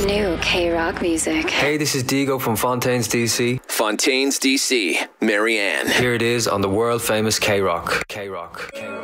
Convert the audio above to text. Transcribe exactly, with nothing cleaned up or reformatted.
New K-Rock music. Hey, this is Diego from Fontaines, D C. Fontaines, D C. Marianne. Here it is on the world famous K-Rock. K-Rock. K-Rock.